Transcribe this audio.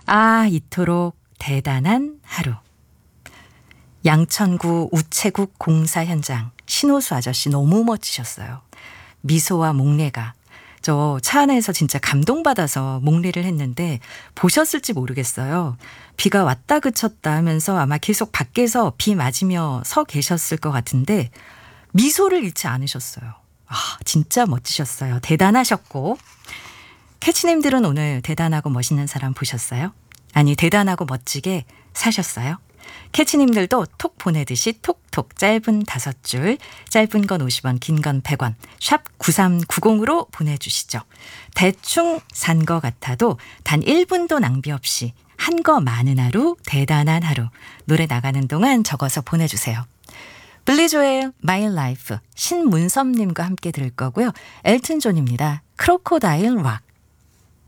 아, 이토록 대단한 하루. 양천구 우체국 공사 현장 신호수 아저씨 너무 멋지셨어요. 미소와 목례가. 저 차 안에서 진짜 감동받아서 목례를 했는데 보셨을지 모르겠어요. 비가 왔다 그쳤다 하면서 아마 계속 밖에서 비 맞으며 서 계셨을 것 같은데 미소를 잃지 않으셨어요. 아, 진짜 멋지셨어요. 대단하셨고. 캐치님들은 오늘 대단하고 멋있는 사람 보셨어요? 아니, 대단하고 멋지게 사셨어요? 캐치님들도 톡 보내듯이 톡톡 짧은 5줄, 짧은 건 50원, 긴 건 100원, 샵 9390으로 보내주시죠. 대충 산 거 같아도 단 1분도 낭비 없이 한 거 많은 하루, 대단한 하루. 노래 나가는 동안 적어서 보내주세요. 블리조의 My Life, 신문섭님과 함께 들을 거고요. 엘튼 존입니다. 크로코다일 락.